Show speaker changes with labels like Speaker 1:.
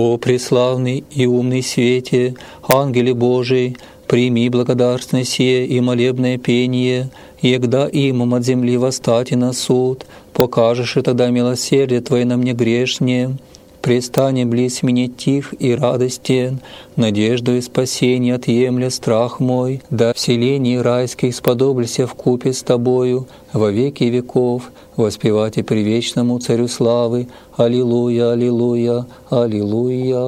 Speaker 1: О преславный и умный свете, ангеле Божий, прими благодарственное сие и молебное пение, егда имам от земли восстати на суд, покажешь и тогда милосердие Твое на мне грешне. Престане близ мне тих и радостен, надежду и спасение отъемля страх мой, да вселений райских сподоблься вкупе с Тобою во веки веков, воспевать и привечному Царю славы. Аллилуйя, аллилуйя, аллилуйя.